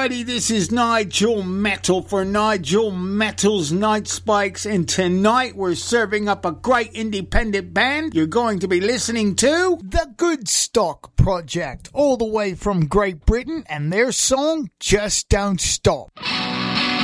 everybody, this is Nigel Metal for Nigel Metal's Night Spikes, and tonight we're serving up a great independent band. You're going to be listening to The Good Stock Project, all the way from Great Britain, and their song, Just Don't Stop.